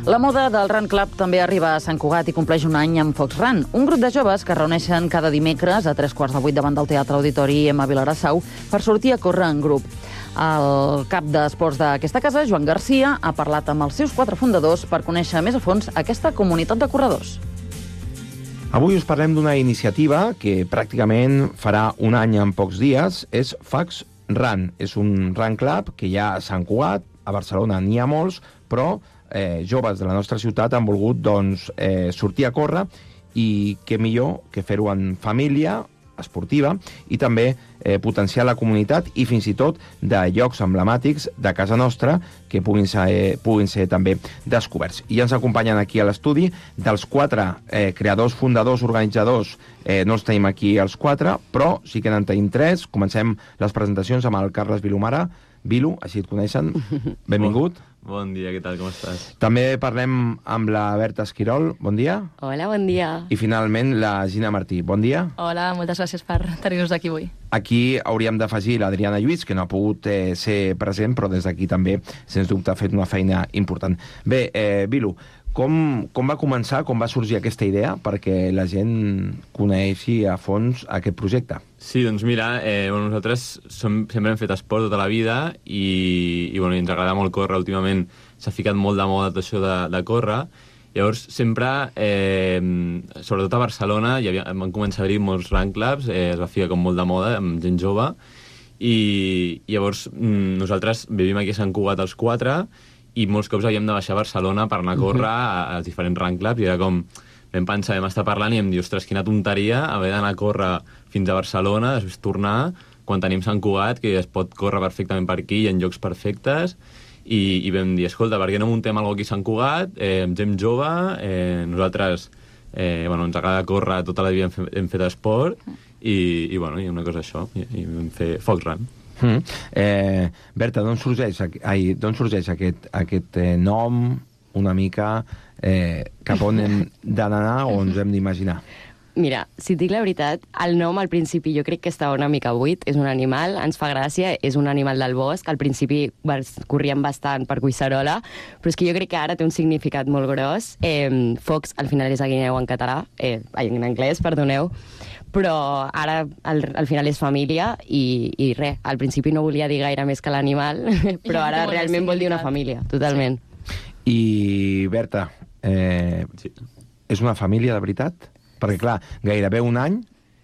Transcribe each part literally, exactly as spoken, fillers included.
La moda del Run Club també arriba a Sant Cugat i compleix un any amb Fox Run, un grup de joves que es reuneixen cada dimecres a tres quarts de vuit davant del Teatre Auditori M a Vilassar per sortir a córrer en grup. El cap d'esports d'aquesta casa, Joan Garcia, ha parlat amb els seus quatre fundadors per conèixer més a fons aquesta comunitat de corredors. Avui us parlem d'una iniciativa que pràcticament farà un any en pocs dies. És Fox Run. És un run club que hi ha a Sant Cugat, a Barcelona n'hi ha molts, però eh, joves de la nostra ciutat han volgut doncs, eh, sortir a córrer, i què millor que fer-ho en família esportiva i també eh, potenciar la comunitat i fins i tot de llocs emblemàtics de casa nostra que puguin ser, eh, puguin ser també descoberts. I ens acompanyen aquí a l'estudi dels quatre eh, creadors, fundadors, organitzadors. Eh, no els tenim aquí els quatre, però sí que en tenim tres. Comencem les presentacions amb el Carles Vilomara. Vilu, així et coneixen. Benvingut. Bon, bon dia, què tal, com estàs? També parlem amb la Berta Esquirol. Bon dia. Hola, bon dia. I finalment la Gina Martí. Bon dia. Hola, moltes gràcies per tenir-nos aquí avui. Aquí hauríem d'afegir l'Adriana Lluís, que no ha pogut eh, ser present, però des d'aquí també, sens dubte, ha fet una feina important. Bé, eh, Vilu, com, com va començar, com va sorgir aquesta idea perquè la gent coneixi a fons aquest projecte? Sí, doncs mira, eh, bueno, nosaltres som, sempre hem fet esport tota la vida i, i, bueno, i ens agrada molt córrer. Últimament s'ha ficat molt de moda tot això de, de córrer. Llavors, sempre, eh, sobretot a Barcelona, hi havia, van començar a haver molts run clubs, eh, es va ficar com molt de moda amb gent jove, i, i llavors mm, nosaltres vivim aquí a Sant Cugat els quatre, i molts cops havíem de baixar a Barcelona per anar a córrer a, als diferents run clubs, i era com, vam pensar, vam estar parlant i em diu, ostres, quina tonteria haver d'anar a córrer fins a Barcelona, després tornar, quan tenim Sant Cugat, que es pot córrer perfectament per aquí, hi ha llocs perfectes, i, i vam dir, escolta, per què no muntem alguna cosa aquí a Sant Cugat, eh, amb gent jove, eh, nosaltres eh, bueno, ens agrada córrer, tota la vida hem, fe, hem fet esport, i, i, bueno, i una cosa això, i, i vam fer Fox Run. Mm. Eh, Berta, d'on sorgeix, ai, d'on sorgeix aquest, aquest eh, nom, una mica, eh, cap on hem d'anar o ens hem d'imaginar? Mira, si et dic la veritat, el nom al principi jo crec que estava una mica buit. És un animal, ens fa gràcia, és un animal del bosc. Al principi corríem bastant per Collserola, però és que jo crec que ara té un significat molt gros. Eh, Fox al final és a guineu en català, eh, en anglès, perdoneu, però ara al, al final és família i, i res, al principi no volia dir gaire més que l'animal, però ara realment vol dir una família, totalment. Sí. I Berta, eh, sí. és una família de veritat? Perquè clar, gairebé un any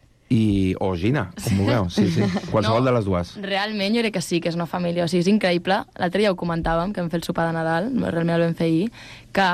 i... o Gina, com vulgueu, sí, sí, qualsevol no, de les dues. Realment jo crec que sí, que és una família, o sigui, és increïble. L'altre dia ho comentàvem, que vam fer el sopar de Nadal, realment el vam fer ahir, que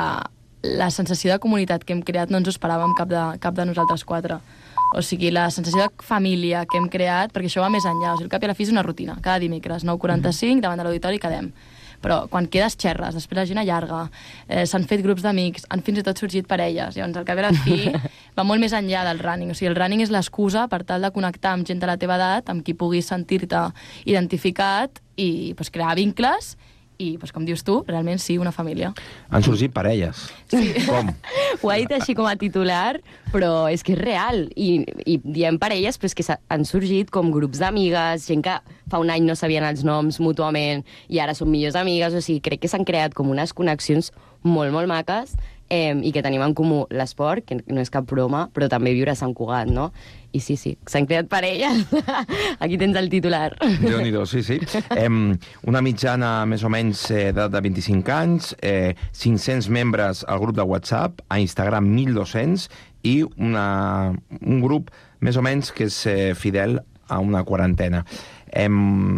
la sensació de comunitat que hem creat no ens ho esperàvem cap de, cap de nosaltres quatre. O sigui, la sensació de família que hem creat, perquè això va més enllà, o sigui, el cap i a la fi és una rutina, cada dimecres, nou quaranta-cinc, davant de l'auditori quedem. Però quan quedes xerres, després la gent allarga, eh, s'han fet grups d'amics, han fins i tot sorgit parelles, llavors al cap i a la fi va molt més enllà del running, o sigui, el running és l'excusa per tal de connectar amb gent de la teva edat, amb qui puguis sentir-te identificat i pues, crear vincles, i, pues, com dius tu, realment sí, una família. Han sorgit parelles. Sí. Com? Ho ha dit així com a titular, però és que és real. I, i diem parelles, però és que han sorgit com grups d'amigues, gent que fa un any no sabien els noms mútuament i ara són millors amigues. O sigui, crec que s'han creat com unes connexions molt, molt maques eh, i que tenim en comú l'esport, que no és cap broma, però també viure a Sant Cugat, no? I sí, sí, s'han creat parelles. Aquí tens el titular. Déu-n'hi-do, sí, sí. Eh, una mitjana més o menys eh, de, de vint-i-cinc anys, eh, cinc-cents membres al grup de WhatsApp, a Instagram mil dos-cents i una, un grup més o menys que és eh, fidel a una quarantena. Eh,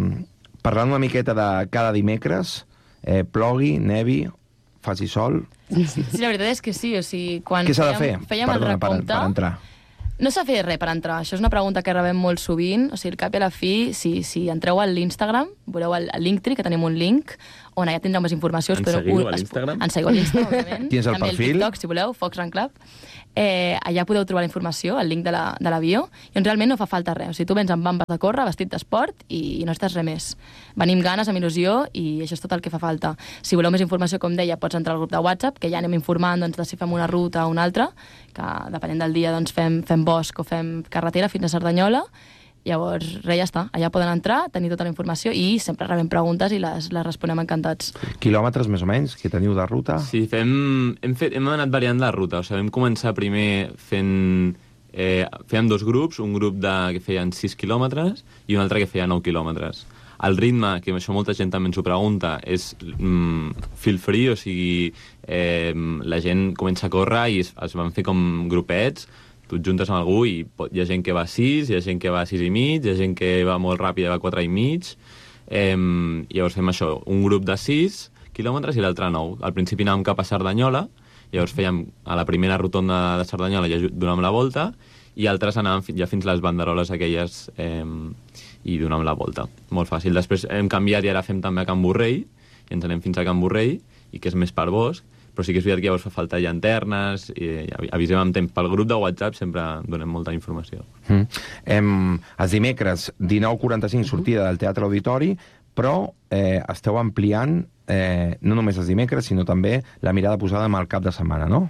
parlant una miqueta de cada dimecres, eh, plogui, nevi, faci sol... Sí, la veritat és que sí, o sigui, quan què s'ha de fer? fèiem Perdona, el recompte... Per, per entrar. No s'ha fet res per entrar, això és una pregunta que rebem molt sovint, o sigui, al cap i a la fi, si, si entreu a l'Instagram, veureu el, el Linktree, que tenim un link, on allà tindreu més informació. Ens seguiu a l'Instagram? Ens seguiu a l'Instagram, òbviament. Tens el també perfil? El TikTok, si voleu, Fox Run Club. Eh, allà podeu trobar la informació, el link de la, de la bio, i on realment no fa falta res. O sigui, tu vens amb bambes de córrer, vestit d'esport, i, i no estàs res més. Venim ganes, amb il·lusió, i això és tot el que fa falta. Si voleu més informació, com deia, pots entrar al grup de WhatsApp, que ja anem informant doncs, de si fem una ruta o una altra, que depenent del dia doncs, fem, fem bosc o fem carretera fins a Cerdanyola, Llavors, res, ja està. Allà poden entrar, tenir tota la informació i sempre rebem preguntes i les, les responem encantats. Quilòmetres, més o menys, que teniu de ruta? Sí, fem, hem, fet, hem anat variant la ruta. O sigui, vam començar primer fent... Eh, fèiem dos grups, un grup de, que feien sis quilòmetres i un altre que feia nou quilòmetres. El ritme, que això molta gent també ens ho pregunta, és mm, feel free, o sigui, eh, la gent comença a córrer i es, es van fer com grupets, tu et juntes amb algú i pot, hi ha gent que va a sis, hi ha gent que va a sis i mig, hi ha gent que va molt ràpid i va a quatre i mig. Eh, llavors fem això, un grup de sis quilòmetres i l'altre nou. Al principi anàvem cap a Cerdanyola, llavors fèiem a la primera rotonda de Cerdanyola ja donàvem la volta i altres anàvem ja fins les banderoles aquelles eh, i donàvem la volta. Molt fàcil. Després hem canviat i ara fem també a Can Borrell i ens anem fins a Can Borrell i que és més per bosc, però sí que és veritat que llavors fa falta llanternes i avisem amb temps. Pel grup de WhatsApp sempre donem molta informació. Mm. Em, els dimecres, dinou quaranta-cinc, sortida del Teatre Auditori, però eh, esteu ampliant eh, no només els dimecres, sinó també la mirada posada amb el cap de setmana, no?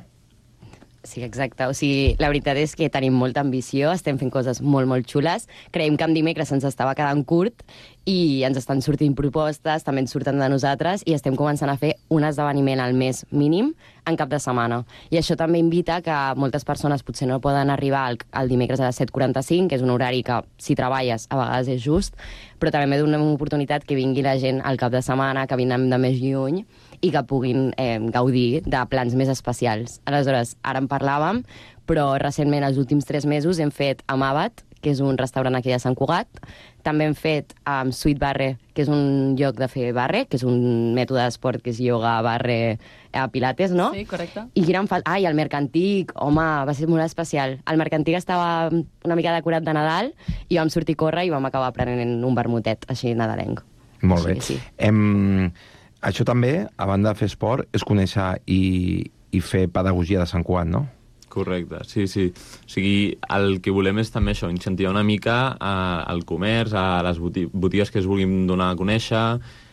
Sí, exacte. O sigui, la veritat és que tenim molta ambició, estem fent coses molt, molt xules. Creiem que en dimecres ens estava quedant curt i ens estan sortint propostes, també ens surten de nosaltres i estem començant a fer un esdeveniment al mes mínim en cap de setmana. I això també invita que moltes persones potser no poden arribar al, al dimecres a les set quaranta-cinc, que és un horari que, si treballes, a vegades és just, però també donem una oportunitat que vingui la gent al cap de setmana, que vinem de més lluny i que puguin eh, gaudir de plans més especials. Aleshores, ara en parlàvem, però recentment, els últims tres mesos, hem fet Amabat, que és un restaurant aquí a Sant Cugat. També hem fet um, Sweet Barre, que és un lloc de fer barre, que és un mètode d'esport que és ioga, barre, a pilates, no? Sí, correcte. I quina em fa... Ah, i el Mercantic, home, va ser molt especial. El Mercantic estava una mica decorat de Nadal i vam sortir a córrer i vam acabar prenent un vermutet, així nadalenc. Molt bé. Sí, sí. Em... Això també, a banda de fer esport, és conèixer i, i fer pedagogia de Sant Cugat, no? Correcte, sí, sí. O sigui, el que volem és també això, incentivar una mica a, al comerç, a les botigues que es vulguin donar a conèixer.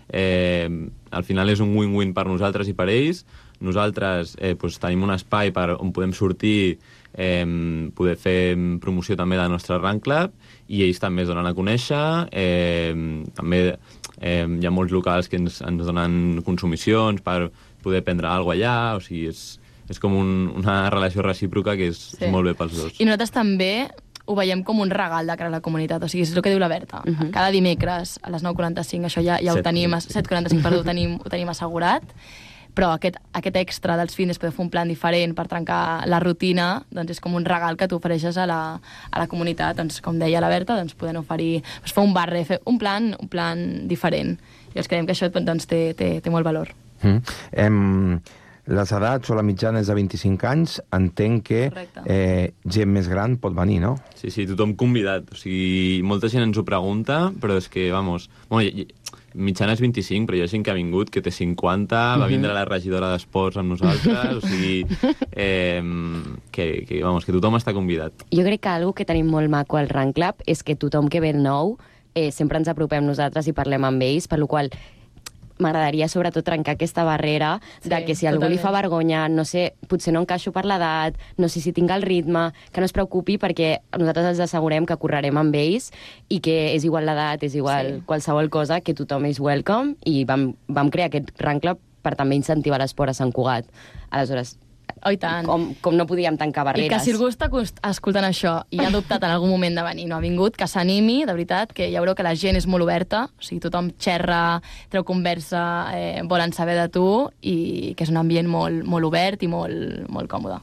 Eh, al final és un win-win per nosaltres i per ells. Nosaltres eh, doncs, tenim un espai per on podem sortir, eh, poder fer promoció també del nostre Run Club i ells també es donen a conèixer. Eh, també eh, hi ha molts locals que ens, ens donen consumicions per poder prendre alguna cosa allà, o sigui, és, és com un, una relació recíproca que és, sí. és molt bé pels dos. I nosaltres també ho veiem com un regal de cara a la comunitat, o sigui, és el que diu la Berta. Uh -huh. Cada dimecres a les nou quaranta-cinc, això ja, ja ho tenim, set quaranta-cinc, perdó, ho tenim, ho tenim assegurat, però aquest, aquest extra dels fins, poder fer un plan diferent per trencar la rutina, doncs és com un regal que tu ofereixes a la, a la comunitat. Doncs, com deia la Berta, doncs podem oferir, doncs, fer un barre, fer un plan, un plan diferent. I ens creiem que això doncs, té, té, té molt valor. Mm. Em... Les edats o la mitjana és de vint-i-cinc anys, entenc que eh, gent més gran pot venir, no? Sí, sí, tothom convidat. O sigui, molta gent ens ho pregunta, però és que, vamos... Bueno, mitjana és vint-i-cinc, però hi ha gent que ha vingut, que té cinquanta, va vindre la regidora d'esports amb nosaltres, o sigui, eh, que, que, vamos, que tothom està convidat. Jo crec que algo que tenim molt maco al Run Club és que tothom que ve nou eh, sempre ens apropem nosaltres i parlem amb ells, per la qual m'agradaria sobretot trencar aquesta barrera sí, de que si algú totalment. Li fa vergonya, no sé, potser no encaixo per l'edat, no sé si tinc el ritme, que no es preocupi perquè nosaltres els assegurem que correrem amb ells i que és igual l'edat, és igual sí. qualsevol cosa, que tothom és welcome i vam, vam crear aquest Run Club per també incentivar l'esport a Sant Cugat. Aleshores, oh, i tant. Com, com no podíem tancar barreres. I que si algú està escoltant això i ha dubtat en algun moment de venir, no ha vingut, que s'animi, de veritat, que ja veureu que la gent és molt oberta, o sigui, tothom xerra, treu conversa, eh, volen saber de tu i que és un ambient molt, molt obert i molt, molt còmode.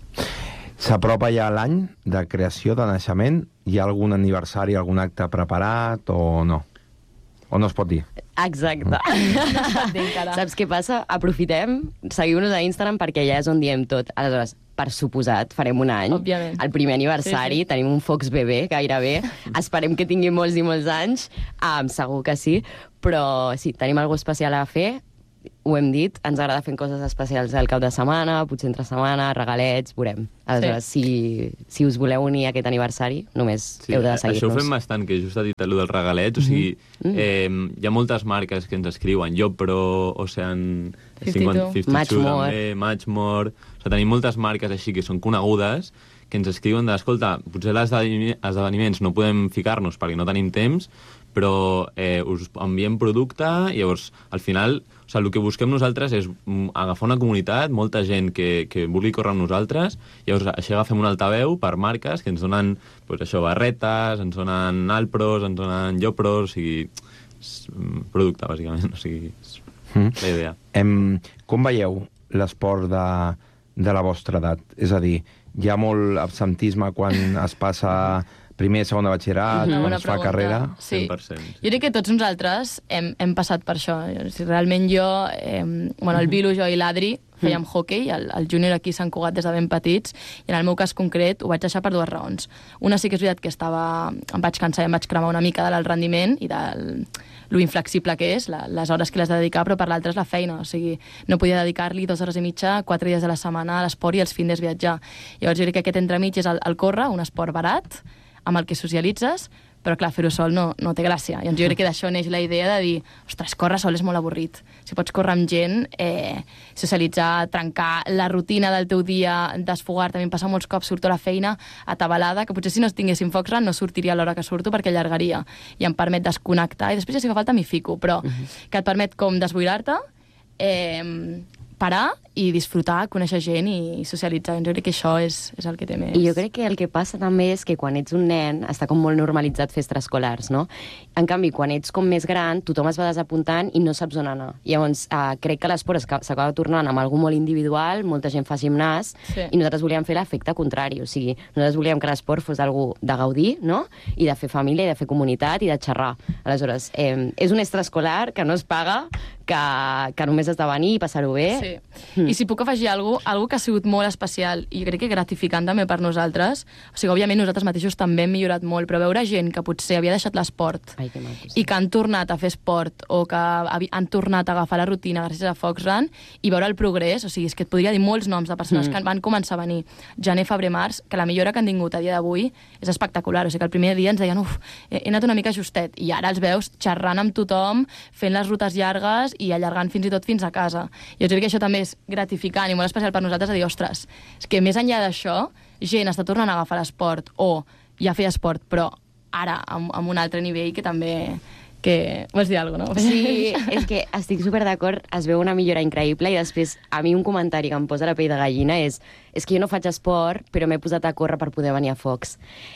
S'apropa ja l'any de creació, de naixement. Hi ha algun aniversari, algun acte preparat o no? O no es pot dir? Exacte. Mm. Saps què passa? Aprofitem, seguiu-nos a Instagram perquè allà és on diem tot. Aleshores, per suposat, farem un any. Òbviament. El primer aniversari, sí, sí. Tenim un Fox bebè, gairebé. Esperem que tingui molts i molts anys. Um, segur que sí. Però sí, tenim alguna cosa especial a fer. Ho hem dit, ens agrada fer coses especials al cap de setmana, potser entre setmana, regalets, veurem. Aleshores, sí. si, si us voleu unir a aquest aniversari, només sí, heu de seguir-nos. Això ho fem bastant, que just ha dit allò dels regalets, o sigui, mm -hmm. eh, hi ha moltes marques que ens escriuen, JobPro, Ocean cinquanta, cinquanta dos, Matchmore, també, Matchmore, o sigui, tenim moltes marques així que són conegudes, que ens escriuen de, escolta, potser a les esdeveniments no podem ficar-nos perquè no tenim temps, però eh, us enviem producte i llavors, al final, o sigui, el que busquem nosaltres és agafar una comunitat, molta gent que, que vulgui córrer amb nosaltres, llavors així agafem un altaveu per marques que ens donen, pues, això, barretes, ens donen Alpros, ens donen Llopros, o sigui, producte, bàsicament, o sigui, és mm. la idea. Em, com veieu l'esport de, de la vostra edat? És a dir, hi ha molt absentisme quan es passa primer, segon de batxillerat, Mm-hmm. quan Bona es fa pregunta. carrera? Sí. cent per cent. Sí. Jo crec que tots nosaltres hem, hem passat per això. Si realment jo, eh, bueno, el Vilu, jo i l'Adri fèiem hockey, el, el júnior aquí a Sant Cugat des de ben petits, i en el meu cas concret ho vaig deixar per dues raons. Una sí que és veritat que estava, em vaig cansar i em vaig cremar una mica del rendiment i del lo inflexible que és, la, les hores que les de dedicar, però per l'altra és la feina, o sigui, no podia dedicar-li dues hores i mitja, quatre dies a la setmana a l'esport i els fins de viatjar. Llavors jo crec que aquest entremig és el, el córrer, un esport barat, amb el que socialitzes, però clar, fer-ho sol no, no té gràcia. I jo crec que d'això neix la idea de dir, ostres, córrer sol és molt avorrit. Si pots córrer amb gent, eh, socialitzar, trencar la rutina del teu dia, desfogar, també em passa molts cops, surto a la feina atabalada, que potser si no tinguéssim Foxrun no sortiria a l'hora que surto perquè allargaria. I em permet desconnectar, i després ja si fa falta m'hi fico, però que et permet com desboirar-te, eh, parar i disfrutar, conèixer gent i socialitzar. Jo crec que això és, és el que té més... I jo crec que el que passa també és que quan ets un nen està com molt normalitzat fer extraescolars, no? En canvi, quan ets com més gran, tothom es va desapuntant i no saps on anar. Llavors, eh, crec que l'esport s'acaba tornant amb algú molt individual, molta gent fa gimnàs, Sí. i nosaltres volíem fer l'efecte contrari. O sigui, nosaltres volíem que l'esport fos algú de gaudir, no? I de fer família, i de fer comunitat, i de xerrar. Aleshores, eh, és un extraescolar que no es paga, que, que només has de venir i passar-ho bé. Sí. Mm. I si puc afegir alguna cosa, alguna que ha sigut molt especial i crec que gratificant també per nosaltres, o sigui, òbviament nosaltres mateixos també hem millorat molt, però veure gent que potser havia deixat l'esport Ai, que maco, sí. i que han tornat a fer esport o que han tornat a agafar la rutina gràcies a Foxrun i veure el progrés, o sigui, és que et podria dir molts noms de persones mm. que van començar a venir gener, febrer, març, que la millora que han tingut a dia d'avui és espectacular, o sigui que el primer dia ens deien, uf, he anat una mica justet, i ara els veus xerrant amb tothom, fent les rutes llargues i allargant fins i tot fins a casa. Jo crec que això també és gratificant i molt especial per nosaltres a dir, ostres, és que més enllà d'això, gent està tornant a agafar l'esport o ja feia esport, però ara amb, amb un altre nivell que també... que... Vols dir alguna cosa, no? Sí, és que estic super d'acord, es veu una millora increïble i després a mi un comentari que em posa la pell de gallina és és que jo no faig esport, però m'he posat a córrer per poder venir a Fox.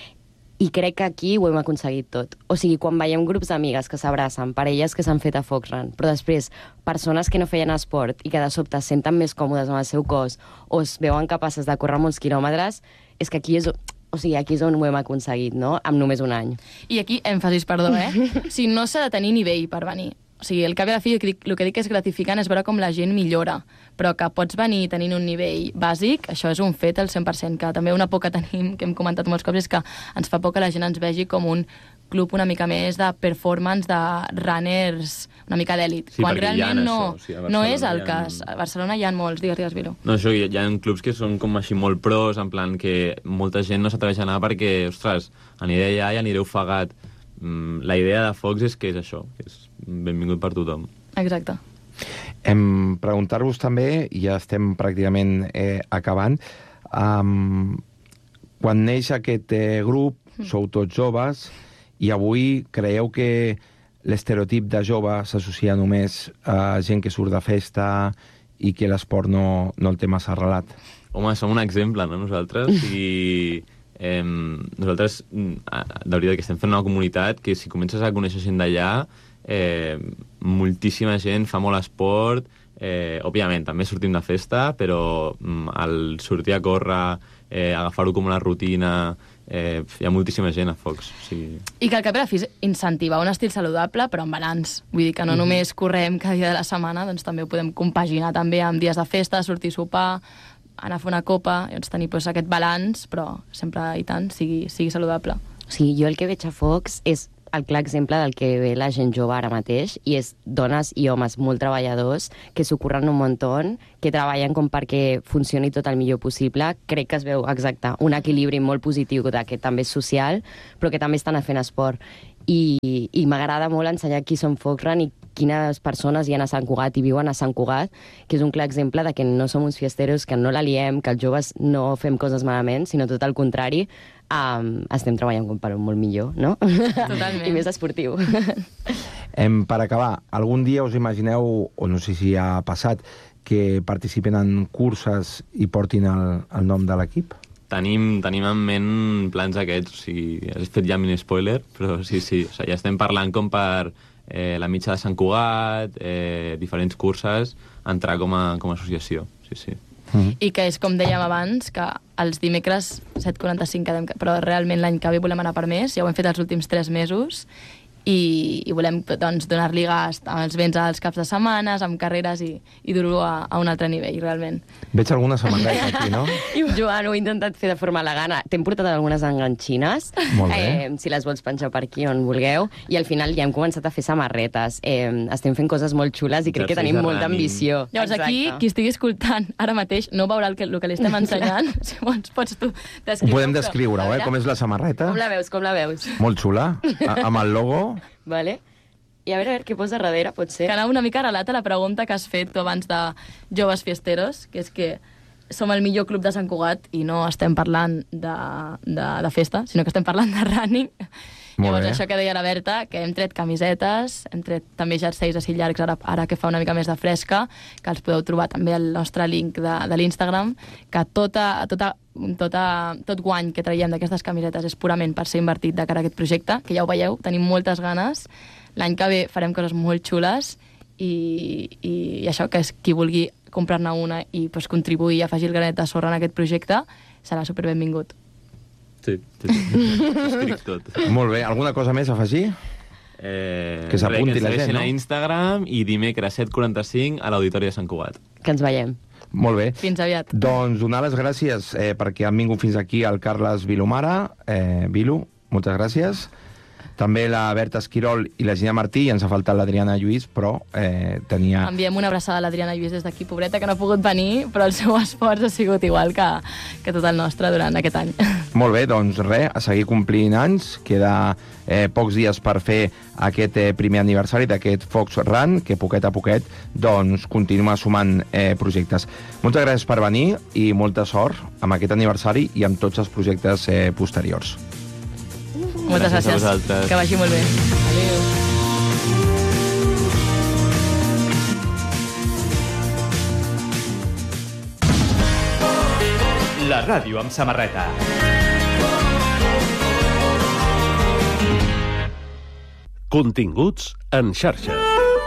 I crec que aquí ho hem aconseguit tot. O sigui, quan veiem grups d'amigues que s'abracen, parelles que s'han fet a Foxrun, però després persones que no feien esport i que de sobte es senten més còmodes amb el seu cos o es veuen capaces de córrer molts quilòmetres, és que aquí és... O sigui, aquí és on ho hem aconseguit, no? Amb només un any. I aquí, èmfasis, perdó, eh? O sigui, no s'ha de tenir nivell per venir. O sigui, el cap i a la fi, el que dic que és gratificant és veure com la gent millora, però que pots venir tenint un nivell bàsic, això és un fet al cent per cent, que també una por que tenim, que hem comentat molts cops, és que ens fa por que la gent ens vegi com un club una mica més de performance, de runners una mica d'èlit, Sí, quan perquè hi ha realment no, això, o sigui, a no Barcelona és el hi ha- cas. A Barcelona hi ha molts, digues, digues, Vilo. No, això, hi ha, hi ha clubs que són com així molt pros, en plan que molta gent no s'atreveix a anar perquè, ostres, aniré allà i aniré ofegat. Mm, la idea de Fox és que és això, que és benvingut per tothom. Exacte. Em preguntar-vos també, i ja estem pràcticament eh, acabant, um, quan neix aquest eh, grup, sou tots joves, i avui creieu que l'estereotip de jove s'associa només a gent que surt de festa i que l'esport no, no el té massa arrelat? Home, som un exemple, no, nosaltres? I eh, nosaltres, mm, de veritat, que estem fent una comunitat que si comences a conèixer gent d'allà, eh, moltíssima gent fa molt esport, eh, òbviament, també sortim de festa, però mm, al sortir a córrer, eh, agafar-ho com una rutina, eh, hi ha moltíssima gent a Fox. O sigui... I que al cap i a la fi és incentivar un estil saludable, però amb balanç. Vull dir que no només correm cada dia de la setmana, doncs també ho podem compaginar també amb dies de festa, sortir a sopar, anar a fer una copa, i doncs tenir doncs, aquest balanç, però sempre i tant sigui, sigui saludable. O sigui, jo el que veig a Fox és el clar exemple del que ve la gent jove ara mateix, i és dones i homes molt treballadors que s'ho curren un muntó, que treballen com perquè funcioni tot el millor possible. Crec que es veu, exacte, un equilibri molt positiu de que també és social, però que també estan fent esport. i, i m'agrada molt ensenyar qui són Foxrun i quines persones hi ha a Sant Cugat i viuen a Sant Cugat, que és un clar exemple de que no som uns fiesteros, que no la liem, que els joves no fem coses malament, sinó tot el contrari, um, estem treballant com per un molt millor, no? Totalment. I més esportiu. Em, per acabar, algun dia us imagineu, o no sé si ha passat, que participen en curses i portin el, el nom de l'equip? Tenim, tenim en ment plans aquests, o sigui, has fet ja mini spoiler, però sí, sí, o sigui, ja estem parlant com per eh, la mitja de Sant Cugat, eh, diferents curses, entrar com a, com a associació, sí, sí. Mm-hmm. I que és, com dèiem abans, que els dimecres set quaranta-cinc quedem, però realment l'any que ve volem anar per més, ja ho hem fet els últims tres mesos, i, i volem doncs, donar-li gas als vents als caps de setmanes, amb carreres i, i dur-ho a, a un altre nivell, realment. Veig alguna samarreta aquí, no? Joan, ho he intentat fer de forma elegant. T'hem portat algunes enganxines, Molt bé. eh, si les vols penjar per aquí on vulgueu, i al final ja hem començat a fer samarretes. Eh, estem fent coses molt xules i crec que Jerseis tenim de molta running. ambició. Llavors Exacte. aquí, qui estigui escoltant ara mateix no veurà el que, el que li estem ensenyant. Si vols, pots tu descriure. Ho podem descriure, eh? Com és la samarreta? Com la veus, com la veus? Molt xula, a, amb el logo. Vale. I a veure, a veure què posa darrere, pot ser. Que anava una mica relata la pregunta que has fet tu abans de joves fiesteros, que és que som el millor club de Sant Cugat i no estem parlant de, de, de festa, sinó que estem parlant de running. Molt Llavors, bé. això que deia la Berta, que hem tret camisetes, hem tret també jerseis així llargs, ara, ara que fa una mica més de fresca, que els podeu trobar també al nostre link de, de l'Instagram, que tota, tota, tota, tot guany que traiem d'aquestes camisetes és purament per ser invertit de cara a aquest projecte, que ja ho veieu, tenim moltes ganes. L'any que ve farem coses molt xules i, i, i això, que és qui vulgui comprar-ne una i pues, contribuir i afegir el granet de sorra en aquest projecte, serà superbenvingut. Sí, sí, sí. Escric tot. Molt bé. Alguna cosa més a afegir? Eh, Que s'apunti res, la que ens gent, segueixin no? a Instagram i dimecres set quaranta-cinc a l'Auditori de Sant Cugat. Que ens veiem. Molt bé. Fins aviat. Doncs donar les gràcies eh, perquè han vingut fins aquí el Carles Vilomara. Eh, Vilu, moltes gràcies. També la Berta Esquirol i la Gina Martí, i ens ha faltat l'Adriana Lluís, però eh, tenia... Enviem una abraçada a l'Adriana Lluís des d'aquí, pobreta, que no ha pogut venir, però el seu esforç ha sigut igual que, que tot el nostre durant aquest any. Molt bé, doncs res, a seguir complint anys. Queda eh, pocs dies per fer aquest eh, primer aniversari d'aquest Fox Run, que poquet a poquet doncs, continua sumant eh, projectes. Moltes gràcies per venir i molta sort amb aquest aniversari i amb tots els projectes eh, posteriors. Moltes Gràcies a gràcies. vosaltres. Que vagi molt bé. Adéu. La ràdio amb samarreta. Continguts en xarxa.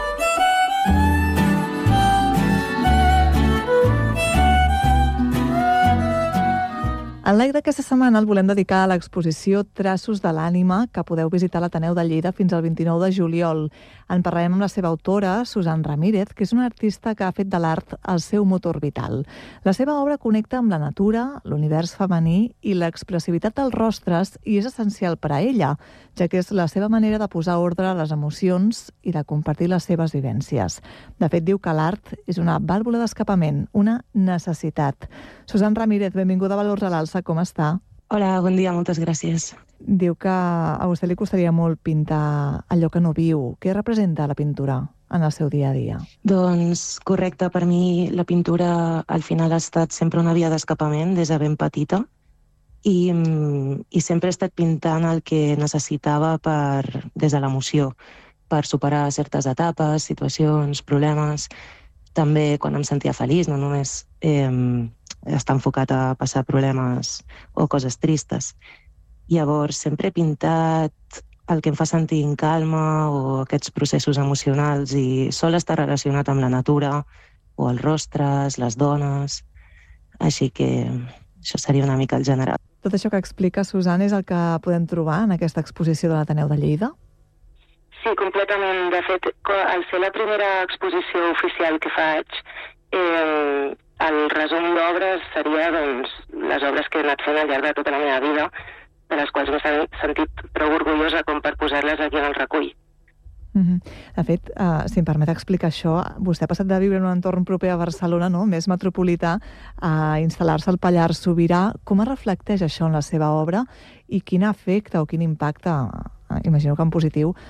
El like d'aquesta setmana el volem dedicar a l'exposició Traços de l'ànima, que podeu visitar a l'Ateneu de Lleida fins al vint-i-nou de juliol. En parlarem amb la seva autora, Susan Ramírez, que és una artista que ha fet de l'art el seu motor vital. La seva obra connecta amb la natura, l'univers femení i l'expressivitat dels rostres, i és essencial per a ella, ja que és la seva manera de posar ordre a les emocions i de compartir les seves vivències. De fet, diu que l'art és una vàlvula d'escapament, una necessitat. Susan Ramírez, benvinguda a Valors a l'Alça, com està? Hola, bon dia, moltes gràcies. Diu que a vostè li costaria molt pintar allò que no viu. Què representa la pintura en el seu dia a dia? Doncs correcte, per mi la pintura al final ha estat sempre una via d'escapament des de ben petita i, i sempre he estat pintant el que necessitava per, des de l'emoció, per superar certes etapes, situacions, problemes. També quan em sentia feliç, no només eh, estar enfocat a passar problemes o coses tristes. Llavors, sempre he pintat el que em fa sentir en calma o aquests processos emocionals i sol estar relacionat amb la natura o els rostres, les dones. Així que això seria una mica el general. Tot això que explica Susan és el que podem trobar en aquesta exposició de l'Ateneu de Lleida? Sí, completament. De fet, al ser la primera exposició oficial que faig, eh, el resum d'obres seria doncs, les obres que he anat fent al llarg de tota la meva vida, de les quals m'he sentit prou orgullosa com per posar-les aquí en el recull. Mm-hmm. De fet, uh, si em permet explicar això, vostè ha passat de viure en un entorn proper a Barcelona, no?, més metropolità, a instal·lar-se al Pallars Sobirà. Com es reflecteix això en la seva obra i quin efecte o quin impacte imagino que en positiu,